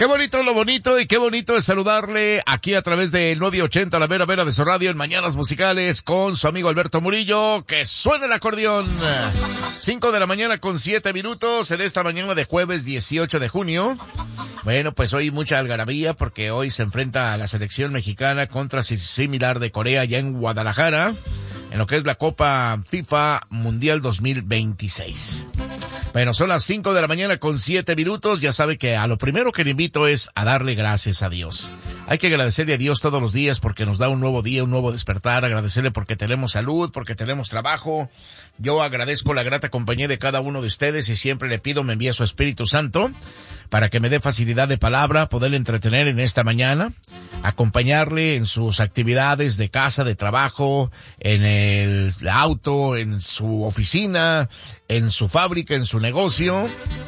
Qué bonito lo bonito y qué bonito es saludarle aquí a través del 980, la vera vera de su radio en Mañanas Musicales con su amigo Alberto Murillo. Que suene el acordeón. 5 de la mañana con 7 minutos en esta mañana de jueves 18 de junio. Bueno, pues hoy mucha algarabía porque hoy se enfrenta a la selección mexicana contra similar de Corea ya en Guadalajara, en lo que es la Copa FIFA Mundial 2026. Bueno, son las 5 de la mañana con 7 minutos. Ya sabe que a lo primero que le invito es a darle gracias a Dios. Hay que agradecerle a Dios todos los días porque nos da un nuevo día, un nuevo despertar. Agradecerle porque tenemos salud, porque tenemos trabajo. Yo agradezco la grata compañía de cada uno de ustedes y siempre le pido me envíe su Espíritu Santo para que me dé facilidad de palabra, poderle entretener en esta mañana, acompañarle en sus actividades de casa, de trabajo, en el auto, en su oficina, en su fábrica, en su negocio.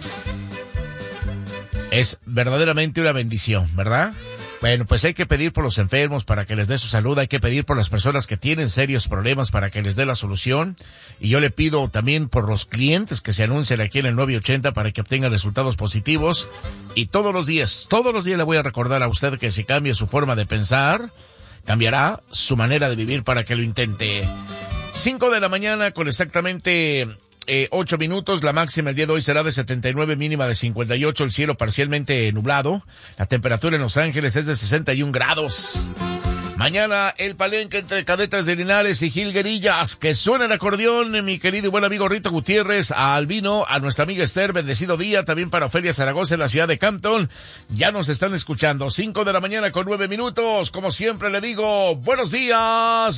Es verdaderamente una bendición, ¿verdad? Bueno, pues hay que pedir por los enfermos para que les dé su salud, hay que pedir por las personas que tienen serios problemas para que les dé la solución, y yo le pido también por los clientes que se anuncian aquí en el 980 para que obtengan resultados positivos, y todos los días le voy a recordar a usted que si cambia su forma de pensar, cambiará su manera de vivir para que lo intente. 5 de la mañana con exactamente 8 minutos, la máxima el día de hoy será de 79, mínima de 58, el cielo parcialmente nublado, la temperatura en Los Ángeles es de 61 grados. Mañana el palenque entre Cadetes de Linares y Jilguerillas. Que suene el acordeón, mi querido y buen amigo Rito Gutiérrez, a Albino, a nuestra amiga Esther, bendecido día, también para Ofelia Zaragoza en la ciudad de Campton. Ya nos están escuchando, 5 de la mañana con 9 minutos, como siempre le digo, buenos días,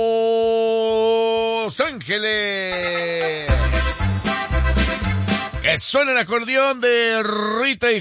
Los Ángeles. Que suene el acordeón de Rita y